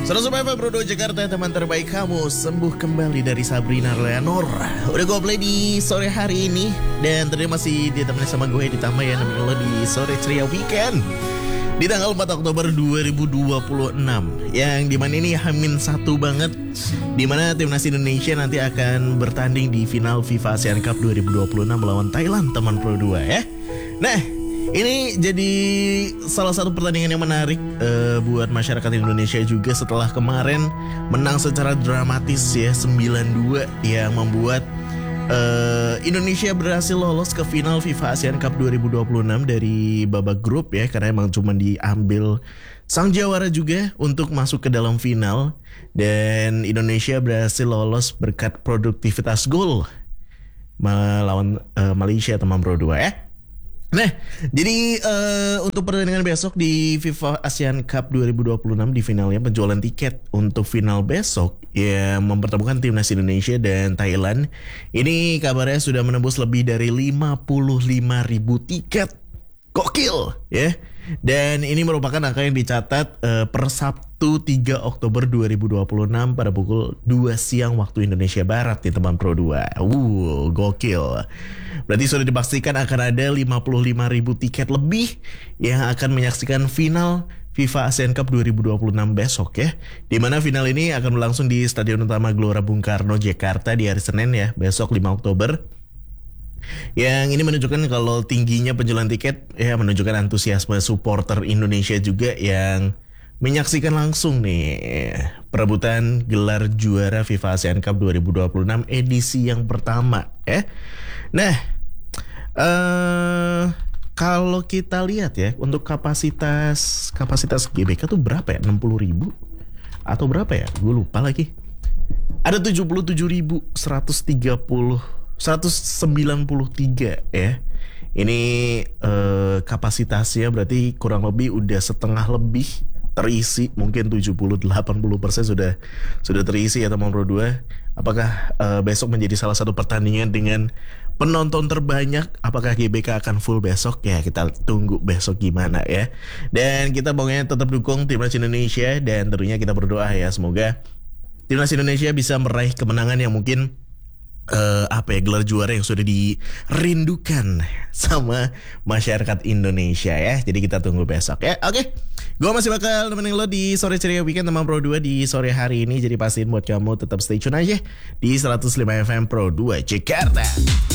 101 FM Pro 2 Jakarta, teman terbaik kamu. Sembuh kembali dari Sabrina Leonor. Udah gue play di sore hari ini. Dan tadi masih ditemani sama gue ditambah ya namanya lo di sore ceria weekend di tanggal 4 Oktober 2026. Yang dimana ini H-1 banget, dimana timnas Indonesia nanti akan bertanding di final FIFA ASEAN Cup 2026 melawan Thailand, teman Pro 2 ya. Nah, ini jadi salah satu pertandingan yang menarik buat masyarakat Indonesia juga setelah kemarin menang secara dramatis ya 9-2 yang membuat Indonesia berhasil lolos ke final FIFA ASEAN Cup 2026 dari babak grup ya, karena emang cuma diambil sang jawara juga untuk masuk ke dalam final, dan Indonesia berhasil lolos berkat produktivitas gol melawan Malaysia, teman Pro 2 ya. Nah, jadi untuk pertandingan besok di FIFA ASEAN Cup 2026 di finalnya, penjualan tiket untuk final besok yang mempertemukan timnas Indonesia dan Thailand ini kabarnya sudah menembus lebih dari 55.000 tiket. Gokil ya. Dan ini merupakan angka yang dicatat per Sabtu 3 Oktober 2026 pada pukul 2 siang waktu Indonesia Barat nih teman Pro 2. Gokil. Berarti sudah dipastikan akan ada 55.000 tiket lebih yang akan menyaksikan final FIFA ASEAN Cup 2026 besok ya. Di mana final ini akan berlangsung di Stadion Utama Gelora Bung Karno, Jakarta di hari Senin ya, besok 5 Oktober. Yang ini menunjukkan kalau tingginya penjualan tiket ya, menunjukkan antusiasme supporter Indonesia juga yang menyaksikan langsung nih perebutan gelar juara FIFA ASEAN Cup 2026 edisi yang pertama ya. Nah, kalau kita lihat ya untuk kapasitas GBK tuh berapa ya? 60.000 atau berapa ya? Gue lupa lagi. Ada 193 ya. Ini kapasitasnya berarti kurang lebih udah setengah lebih terisi, mungkin 70-80% sudah terisi ya teman Pro 2. Apakah besok menjadi salah satu pertandingan dengan penonton terbanyak? Apakah GBK akan full besok? Ya kita tunggu besok gimana ya. Dan kita pokoknya tetap dukung timnas Indonesia, dan tentunya kita berdoa ya semoga timnas Indonesia bisa meraih kemenangan yang mungkin gelar juara yang sudah dirindukan sama masyarakat Indonesia ya. Jadi kita tunggu besok ya. Oke. Gue masih bakal nemenin lo di sore ceria weekend teman Pro 2 di sore hari ini. Jadi pastiin buat kamu tetap stay tune aja di 105 FM Pro 2 Jakarta.